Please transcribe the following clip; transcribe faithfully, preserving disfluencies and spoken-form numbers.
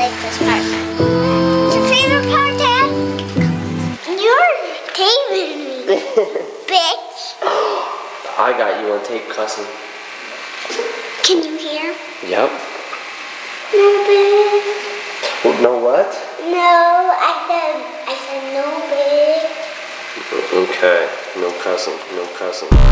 like this part. What's your favorite part, Dad? You're taping me, bitch. I got you on tape cussing. Can you hear? Yep. No, bitch. Well, no what? No, I said, I said no, bitch. Okay, no cussing, no cussing.